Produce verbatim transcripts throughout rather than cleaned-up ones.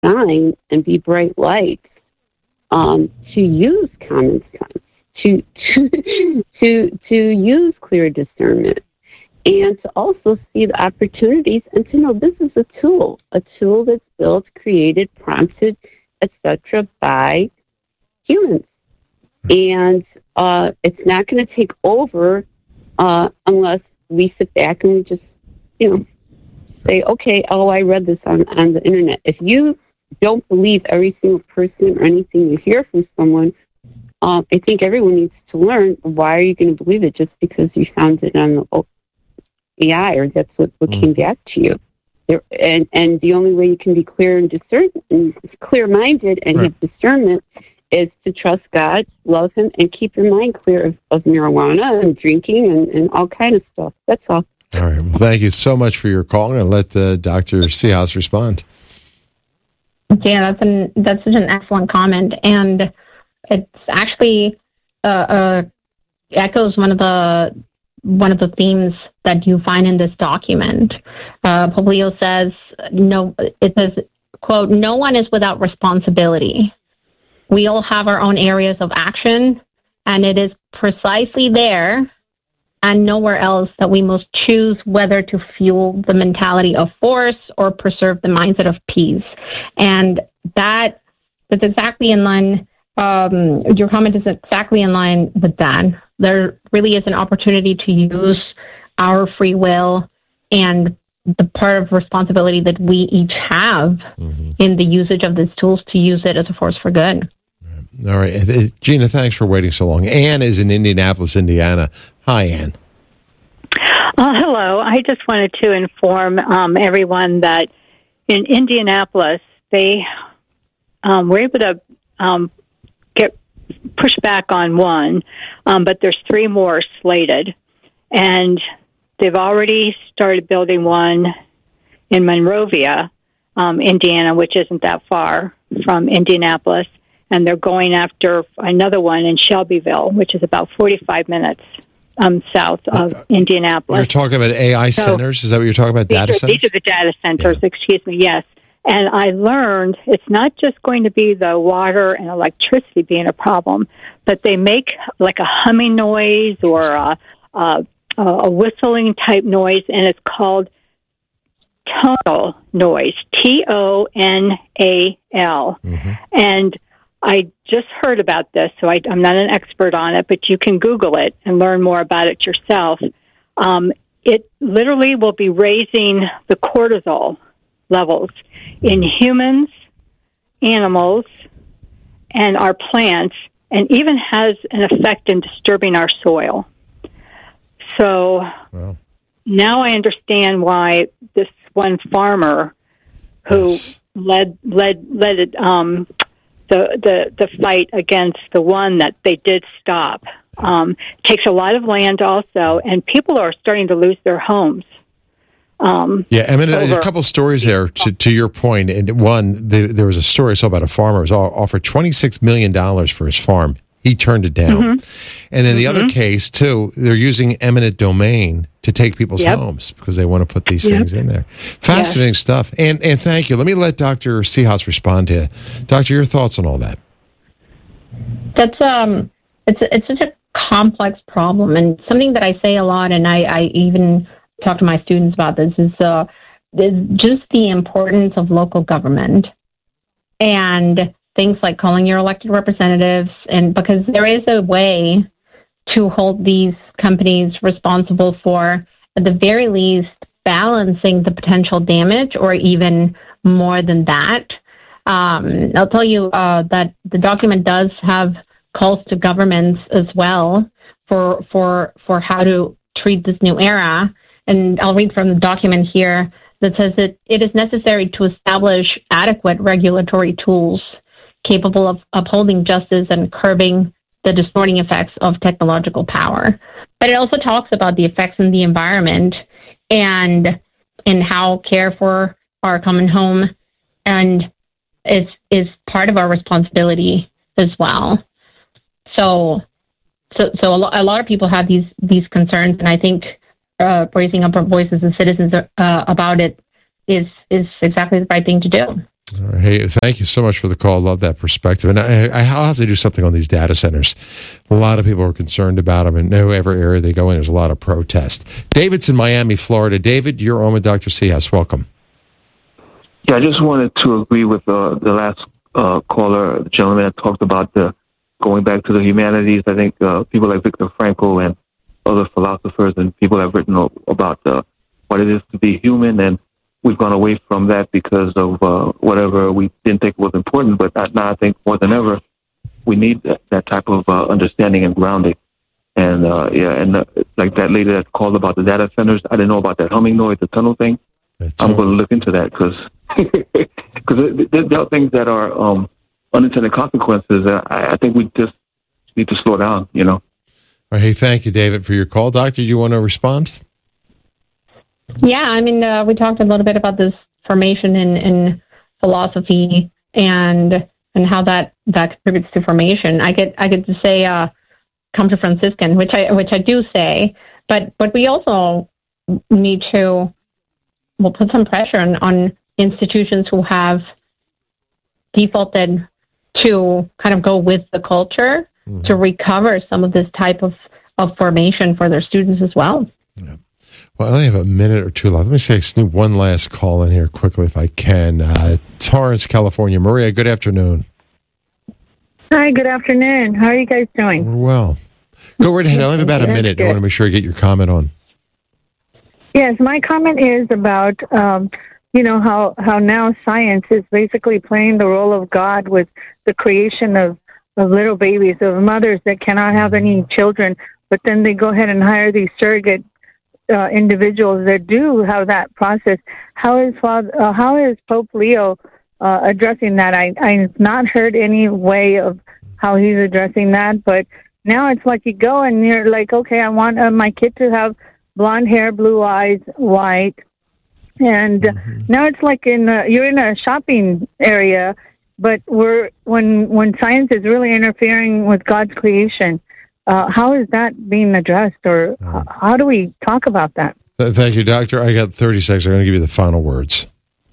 shine and be bright lights, um, to use common sense, to to to to use clear discernment, and to also see the opportunities and to know this is a tool, a tool that's built, created, prompted, et cetera, by humans. And uh, it's not going to take over uh, unless we sit back and we just, you know, say, okay, oh, I read this on, on the internet. If you don't believe every single person or anything you hear from someone, uh, I think everyone needs to learn, why are you going to believe it just because you found it on the A I or that's what, what mm. came back to you? There, and, and the only way you can be clear and discern, and clear-minded and right. have discernment is to trust God, love Him, and keep your mind clear of, of marijuana and drinking and, and all kind of stuff. That's all. All right. Well, thank you so much for your call. I'm going to let uh, Doctor Seehaus respond. Yeah, that's an that's such an excellent comment, and it's actually uh, uh, echoes one of the one of the themes that you find in this document. Uh, Poplio says, "No," it says, "quote, no one is without responsibility. We all have our own areas of action, and it is precisely there and nowhere else that we must choose whether to fuel the mentality of force or preserve the mindset of peace." And that that's exactly in line. Um, your comment is exactly in line with that. There really is an opportunity to use our free will and the part of responsibility that we each have mm-hmm. in the usage of these tools to use it as a force for good. All right. Gina, thanks for waiting so long. Ann is in Indianapolis, Indiana. Hi, Ann. Uh, hello. I just wanted to inform um, everyone that in Indianapolis, they um, were able to um, get push back on one, um, but there's three more slated. And they've already started building one in Monrovia, um, Indiana, which isn't that far from Indianapolis. And they're going after another one in Shelbyville, which is about forty-five minutes um, south of uh, Indianapolis. You're talking about A I so centers? Is that what you're talking about, data are, centers? These are the data centers, yeah. Excuse me, yes. And I learned it's not just going to be the water and electricity being a problem, but they make like a humming noise or a, a, a whistling type noise, and it's called tonal noise, T O N A L. Mm-hmm. And I just heard about this, so I, I'm not an expert on it, but you can Google it and learn more about it yourself. Um, it literally will be raising the cortisol levels in humans, animals, and our plants, and even has an effect in disturbing our soil. So wow. Now I understand why this one farmer who yes. led led led it. Um, The, the the fight against the one that they did stop. Um, takes a lot of land also, and people are starting to lose their homes. Um, yeah, I mean, over- a couple stories there to, to your point. And one, the, there was a story I saw about a farmer who was offered twenty-six million dollars for his farm. He turned it down. Mm-hmm. And in the mm-hmm. other case, too, they're using eminent domain to take people's yep. homes because they want to put these yep. things in there. Fascinating yeah. stuff. And and thank you. Let me let Doctor Seehaus respond to you. Doctor, your thoughts on all that? That's um, it's it's such a complex problem, and something that I say a lot, and I, I even talk to my students about this is uh, is just the importance of local government and things like calling your elected representatives, and because there is a way to hold these companies responsible for, at the very least, balancing the potential damage, or even more than that. Um, I'll tell you uh, that the document does have calls to governments as well for for for how to treat this new era. And I'll read from the document here that says that it is necessary to establish adequate regulatory tools capable of upholding justice and curbing the distorting effects of technological power. But it also talks about the effects in the environment and and how care for our common home and is is part of our responsibility as well. So so so a, lo- a lot of people have these these concerns, and I think uh, raising up our voices as citizens uh, about it is is exactly the right thing to do. All right. Hey, thank you so much for the call. Love that perspective. And I, I, I'll have to do something on these data centers. A lot of people are concerned about them, and whatever area they go in, there's a lot of protest. David's in Miami, Florida. David, you're on with Doctor Seahouse. Welcome. Yeah, I just wanted to agree with uh, the last uh, caller, the gentleman that talked about the going back to the humanities. I think uh, people like Viktor Frankl and other philosophers and people have written about uh, what it is to be human, and we've gone away from that because of uh, whatever we didn't think was important, but now I think more than ever, we need that, that type of uh, understanding and grounding. And, uh, yeah, and uh, like that lady that called about the data centers, I didn't know about that humming noise, the tunnel thing. That's I'm going to look into that because there, there are things that are um, unintended consequences. Uh, I, I think we just need to slow down, you know. All right, hey, thank you, David, for your call. Doctor, do you want to respond? Yeah, I mean, uh, we talked a little bit about this formation in, in philosophy and and how that, that contributes to formation. I get I get to say uh, come to Franciscan, which I which I do say, but but we also need to well put some pressure on, on institutions who have defaulted to kind of go with the culture mm-hmm. to recover some of this type of, of formation for their students as well. Yeah. Well, I only have a minute or two left. Let me say snoop one last call in here quickly if I can. Uh, Torrance, California. Maria, good afternoon. Hi, good afternoon. How are you guys doing? We're well. Go right ahead. I only have about a minute. I want to make sure I get your comment on. Yes, my comment is about, um, you know, how, how now science is basically playing the role of God with the creation of, of little babies, of mothers that cannot have any children, but then they go ahead and hire these surrogate Uh, individuals that do have that process. How is Father, uh, how is Pope Leo uh, addressing that? I I've not heard any way of how he's addressing that, but now it's like you go and you're like, okay, I want uh, my kid to have blonde hair, blue eyes, white, and mm-hmm. now it's like in a, you're in a shopping area, but we're when when science is really interfering with God's creation. Uh, how is that being addressed, or uh, how do we talk about that? Thank you, Doctor. I got thirty seconds. I'm going to give you the final words.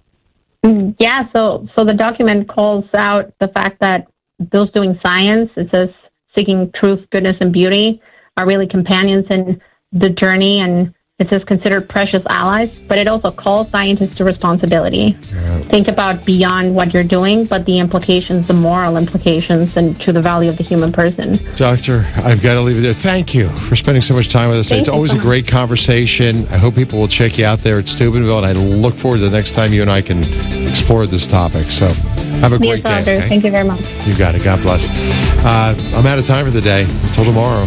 Yeah, so so the document calls out the fact that those doing science, it says seeking truth, goodness, and beauty, are really companions in the journey, and it says consider precious allies, but it also calls scientists to responsibility. Yeah. Think about beyond what you're doing, but the implications, the moral implications, and to the value of the human person. Doctor, I've got to leave it there. Thank you for spending so much time with us. Thank it's always so a great conversation. I hope people will check you out there at Steubenville, and I look forward to the next time you and I can explore this topic. So have a great yes, day. Okay? Thank you very much. You got it. God bless. Uh, I'm out of time for the day. Until tomorrow.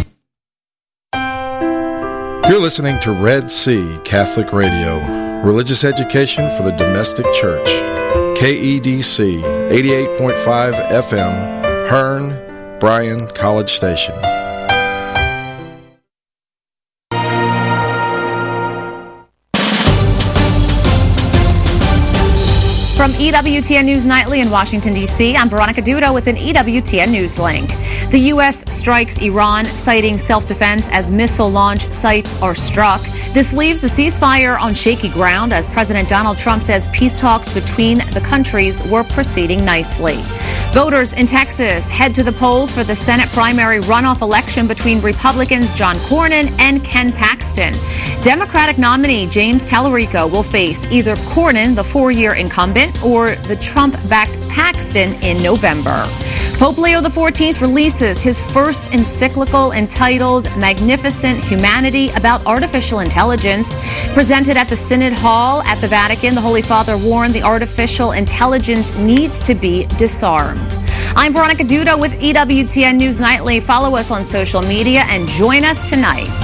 You're listening to Red Sea Catholic Radio, religious education for the domestic church. K E D C eighty-eight point five F M, Hearn, Bryan College Station. From E W T N News Nightly in Washington, D C, I'm Veronica Dudo with an E W T N News link. The U S strikes Iran, citing self-defense as missile launch sites are struck. This leaves the ceasefire on shaky ground as President Donald Trump says peace talks between the countries were proceeding nicely. Voters in Texas head to the polls for the Senate primary runoff election between Republicans John Cornyn and Ken Paxton. Democratic nominee James Tallarico will face either Cornyn, the four-year incumbent, or the Trump-backed Paxton in November. Pope Leo the fourteenth releases his first encyclical entitled Magnificent Humanity about artificial intelligence. Presented at the Synod Hall at the Vatican, the Holy Father warned the artificial intelligence needs to be disarmed. I'm Veronica Dudo with E W T N News Nightly. Follow us on social media and join us tonight